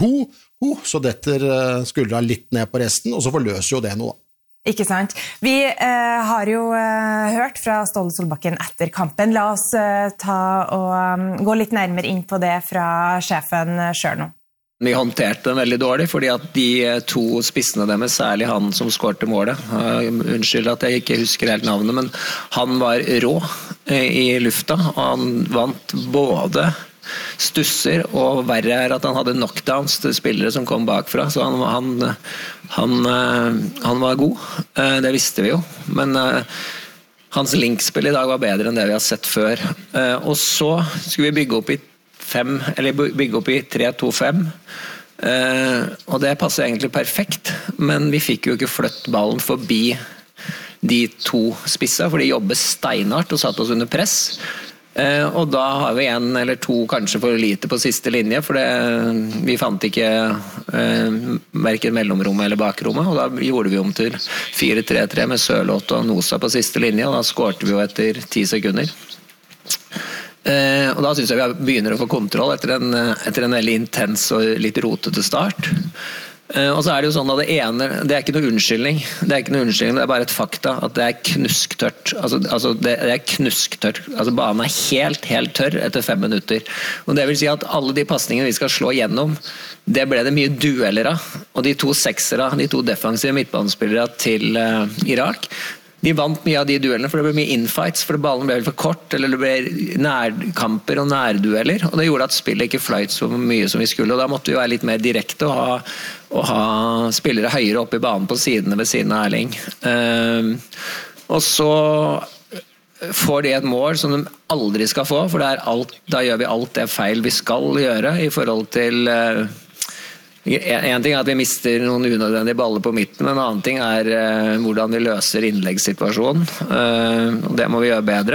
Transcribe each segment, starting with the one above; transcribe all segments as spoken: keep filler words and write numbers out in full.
god, oh, så detter skuldra litt ned på resten, og så forløser jo det noe. Ikke sant? Vi eh, har jo eh, hørt fra Ståle Solbakken etter kampen. La oss eh, ta og um, gå litt nærmere inn på det fra sjefen selv nå. Vi håndterte den veldig dårlig, fordi at de to spissene deres, særlig han som skårte målet, uh, unnskyld at jeg ikke husker helt navnet, men han var rå uh, i lufta, og han vant både stusser, og verre er at han hadde knockdowns til spillere som kom bakfra, så han, han, han, uh, han var god, uh, det visste vi jo, men uh, hans linkspill i dag var bedre enn det vi har sett før. Uh, og så skulle vi bygge opp i fem, eller bygge opp i tre to fem, uh, og det passer egentlig perfekt, men vi fikk jo ikke flytt ballen forbi de to spissa, for de jobber steinhardt og satt oss under press, uh, og da har vi en eller to kanskje for lite på siste linje, for det, vi fant ikke uh, hverken mellomrommet eller bakrommet, og da gjorde vi om til fire tre tre med Sørloth og Nosa på siste linje, og da skårte vi jo etter ti sekunder. Eh, og da synes jeg vi begynner å få kontroll etter en, etter en veldig intens og litt rotete start. Eh, og så er det jo sånn at det ene, det er ikke noe unnskyldning, det er ikke noe unnskyldning, det er bare et fakta at det er knusktørt. Altså, altså det, det er knusktørt. Altså banen er helt, helt tørr etter fem minutter. Og det vil si at alle de passningene vi skal slå gjennom, det ble det mye dueller av. Og de to seksere, de to defensive midtbanespillere til uh, Irak, de vant mye av de duellene, for det ble mye infights, for ballen ble vel for kort, eller det ble nærkamper og nærdueller, og det gjorde at spillet ikke fløyt så mye som vi skulle, og da måtte vi være litt mer direkte og ha, og ha spillere høyere opp i banen på sidene ved siden av Erling. Uh, og så får de et mål som de aldri skal få, for det er alt, da gjør vi alt det feil vi skal gjøre i forhold til... Uh, En ting er at vi mister noen unødvendige baller på midten, men en annen ting er uh, hvordan vi løser innleggssituasjonen, uh, og det må vi gjøre bedre.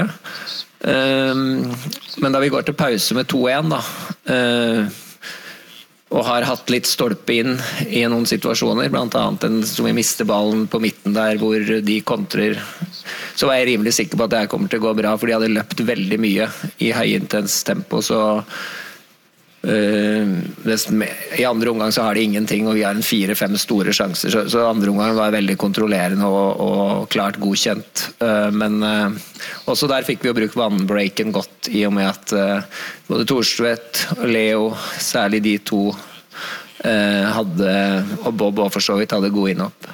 Uh, men da vi går til pause med to en da, uh, og har hatt litt stolpe inn i noen situasjoner, blant annet en, som vi mister ballen på midten der hvor de kontrer, så var jeg rimelig sikker på at det kommer til å gå bra, for de hadde løpt veldig mye i høyintens tempo, så Uh, i andre omgang så har de ingenting, og vi har en fire-fem store sjanser, så, så andre omgang var veldig kontrollerende og, og klart godkjent, uh, men uh, også der fikk vi jo brukt vannbreaken godt, i og med at uh, både Thorstvedt og Leo, særlig de to uh, hadde, og Bob og for så vidt hadde gode innhopp.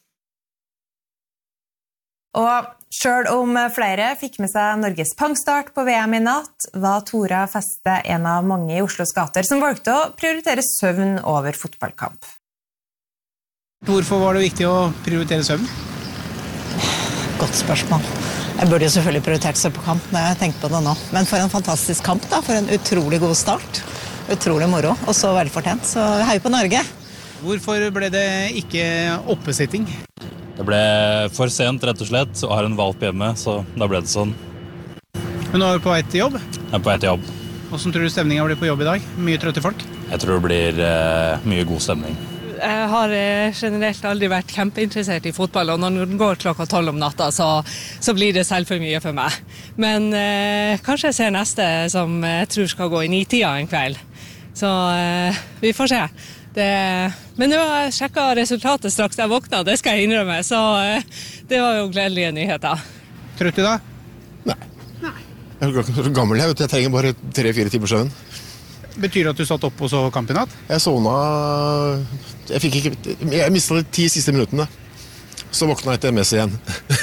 Og selv om flere fikk med seg Norges pangstart på V M i natt, var Tora Feste en av mange i Oslos gater som valgte å prioritere søvn over fotballkamp. Hvorfor var det viktig å prioritere søvn? Godt spørsmål. Jeg burde jo selvfølgelig prioritert seg på kamp når jeg tenkte på det nå. Men for en fantastisk kamp da, for en utrolig god start. Utrolig moro, og så velfortjent. Så hei på Norge. Hvorfor ble det ikke oppesitting? Det ble for sent, rett og slett, og har en valp hjemme, så da ble det sånn. Men nå er du på vei til jobb? Jeg er på vei til jobb. Hvordan tror du stemningen blir på jobb i dag? Mye trøtte folk? Jeg tror det blir eh, mye god stemning. Jeg har generelt aldri vært kjempeinteressert i fotball, og når den går klokka tolv om natta, så, så blir det selv for mye for meg. Men eh, kanskje jeg ser neste som jeg tror skal gå i ni-tida en kveld. Så eh, vi får se. Det, men nå har jeg sjekket resultatet straks jeg våkna, det skal jeg innrømme, så eh, det var jo gledelige nyheter. Trøtt i dag? Nei. Nei. Jeg er så gammel, jeg vet, jeg trenger bare tre-fire timer søvn. Betyr det at du satt opp og så kamp i natt? Jeg sovna, jeg fikk ikke, jeg mistet de ti siste minuttene, så våkna jeg til M S igjen.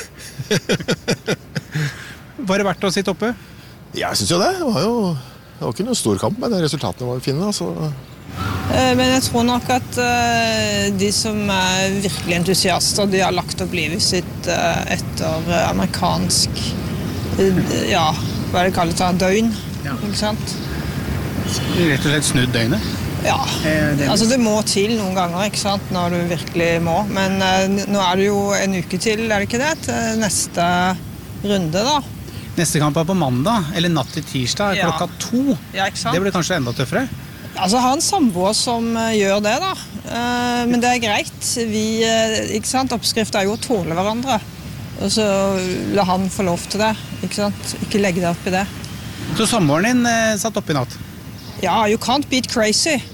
Var det verdt å sitte oppe? Ja, jeg synes jo det, det var jo, det var ikke noen stor kamp, men resultatene var jo fine, altså. Men jeg tror nok at de som er virkelig entusiaster, de har lagt opp livet sitt etter amerikansk, ja, hva er det kallet, døgn, ja. Ikke sant? Rett og slett snudd døgnet? Ja, altså det må til noen ganger, ikke sant, når du virkelig må, men nå er det jo en uke til, er det ikke det, til neste runde da. Neste kamp er på mandag, eller natt til tirsdag, ja. Klokka to. Ja, ikke sant? Det blir kanskje enda tøffere? Altså, han samboer som gjør det da, men det er greit. Vi, ikke sant, oppskriften er jo å tåle hverandre, og så la han få lov til det, ikke sant, ikke legge det opp i det. Så samboeren din satt opp i natt? Ja, you can't beat crazy.